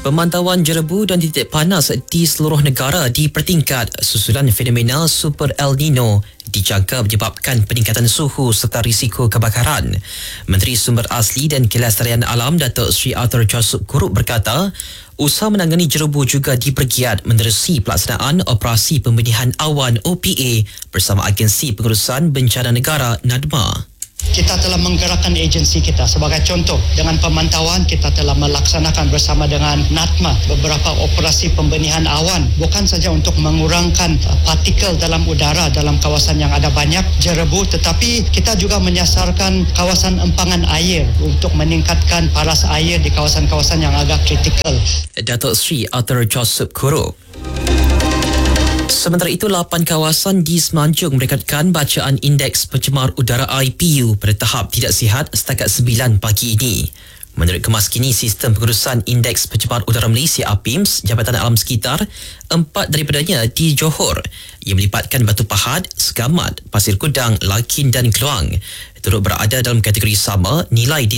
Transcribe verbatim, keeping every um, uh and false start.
Pemantauan jerebu dan titik panas di seluruh negara dipertingkat susulan fenomena Super El Nino dijangka menyebabkan peningkatan suhu serta risiko kebakaran. Menteri Sumber Asli dan Kelestarian Alam Datuk Seri Arthur Josup Kurup berkata, usaha menangani jerebu juga dipergiat menerusi pelaksanaan Operasi Pembenihan Awan O P A bersama Agensi Pengurusan Bencana Negara NADMA. Kita telah menggerakkan agensi kita. Sebagai contoh, dengan pemantauan kita telah melaksanakan bersama dengan NADMA beberapa operasi pembenihan awan, bukan saja untuk mengurangkan partikel dalam udara dalam kawasan yang ada banyak jerebu, tetapi kita juga menyasarkan kawasan empangan air untuk meningkatkan paras air di kawasan-kawasan yang agak kritikal. Datuk Seri Arthur Josup Kurup. Sementara itu, lapan kawasan di Semenanjung merekodkan bacaan Indeks Pencemar Udara I P U pada tahap tidak sihat setakat sembilan pagi ini. Menurut Kemaskini Sistem Pengurusan Indeks Pencemar Udara Malaysia A P I M S, Jabatan Alam Sekitar, empat daripadanya di Johor yang melibatkan Batu Pahat, Segamat, Pasir Kudang, Lakin dan Keluang turut berada dalam kategori sama, nilai di